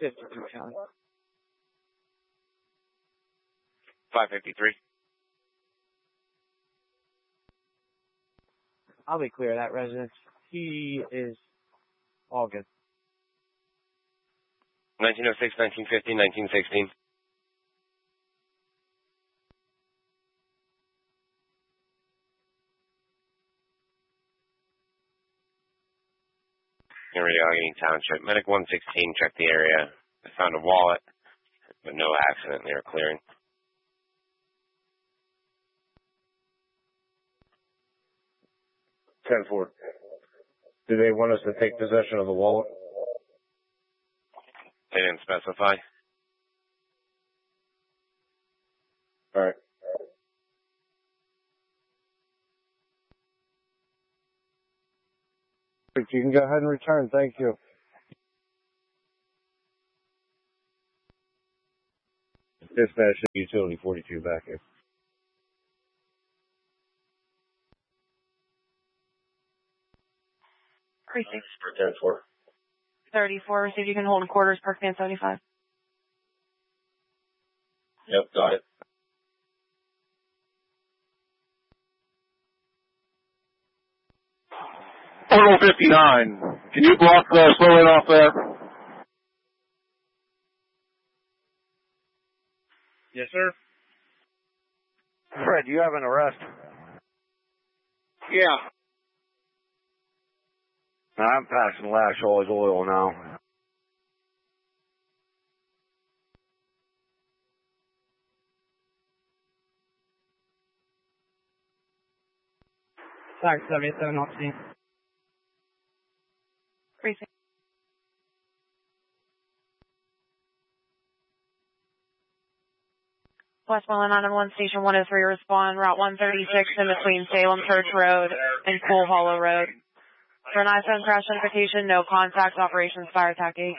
52 County. 553. I'll be clear of that residence. He is all good. 1906, 1915, 1916. Here we go, Allegheny Township. Medic 116 checked the area. They found a wallet, but no accident. They were clearing. Ten-4. Do they want us to take possession of the wallet? They didn't specify. All right. You can go ahead and return. Thank you. Dispatch utility 42 back here. Precinct. 10-4. 34, received. You can hold quarters, Park Fan 75. Yep, got it. Portal 59. Can you block the slow lane off there? Yes, sir. Fred, you have an arrest. Yeah. I'm passing Lash Always Oil now. Sorry, 77 on scene. Precinct. Westmoreland 911 Station 103, respond Route 136 in between Salem Church Road and Cool Hollow Road. For an iPhone crash notification, no contact, operations fire attack 8.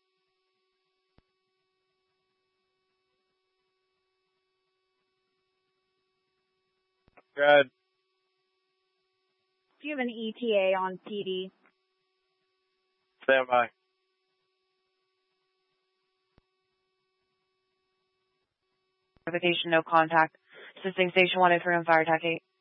Good. Do you have an ETA on PD? Stand by. Notification, no contact. Assisting Station 103 on fire attack 8.